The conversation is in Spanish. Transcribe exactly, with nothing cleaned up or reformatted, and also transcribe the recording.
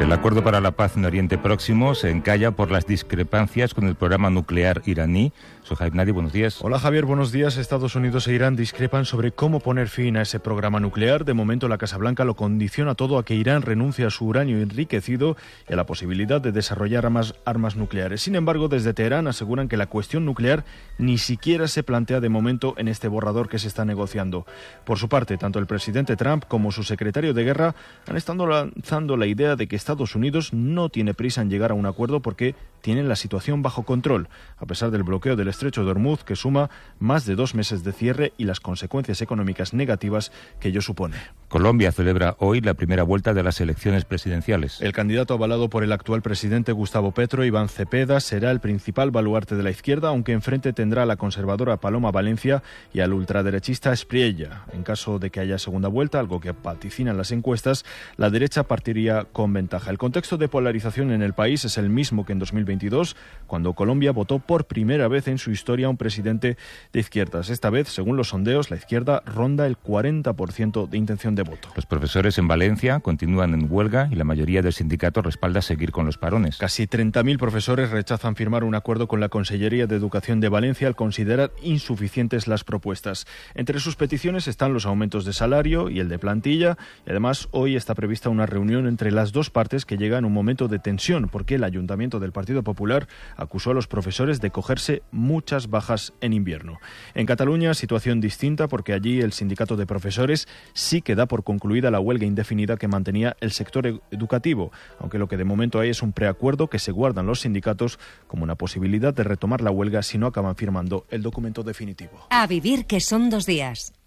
El acuerdo para la paz en Oriente Próximo se encalla por las discrepancias con el programa nuclear iraní. Sohaib Nadi, buenos días. Hola Javier, buenos días. Estados Unidos e Irán discrepan sobre cómo poner fin a ese programa nuclear. De momento la Casa Blanca lo condiciona todo a que Irán renuncie a su uranio enriquecido y a la posibilidad de desarrollar armas, armas nucleares. Sin embargo, desde Teherán aseguran que la cuestión nuclear ni siquiera se plantea de momento en este borrador que se está negociando. Por su parte, tanto el presidente Trump como su secretario de Guerra han estado lanzando la idea de que Estados Unidos no tiene prisa en llegar a un acuerdo porque tienen la situación bajo control, a pesar del bloqueo del estrecho de Hormuz, que suma más de dos meses de cierre y las consecuencias económicas negativas que ello supone. Colombia celebra hoy la primera vuelta de las elecciones presidenciales. El candidato avalado por el actual presidente Gustavo Petro, Iván Cepeda, será el principal baluarte de la izquierda, aunque enfrente tendrá a la conservadora Paloma Valencia y al ultraderechista Espriella. En caso de que haya segunda vuelta, algo que vaticinan las encuestas, la derecha partiría con ventaja. El contexto de polarización en el país es el mismo que en dos mil veintidós, cuando Colombia votó por primera vez en su historia a un presidente de izquierdas. Esta vez, según los sondeos, la izquierda ronda el cuarenta por ciento de intención de voto. Los profesores en Valencia continúan en huelga y la mayoría del sindicato respalda seguir con los parones. Casi treinta mil profesores rechazan firmar un acuerdo con la Consellería de Educación de Valencia al considerar insuficientes las propuestas. Entre sus peticiones están los aumentos de salario y el de plantilla, y además hoy está prevista una reunión entre las dos partes que llega en un momento de tensión, porque el Ayuntamiento del Partido Popular acusó a los profesores de cogerse muchas bajas en invierno. En Cataluña, situación distinta, porque allí el sindicato de profesores sí que da por concluida la huelga indefinida que mantenía el sector educativo, aunque lo que de momento hay es un preacuerdo que se guardan los sindicatos como una posibilidad de retomar la huelga si no acaban firmando el documento definitivo. A vivir, que son dos días.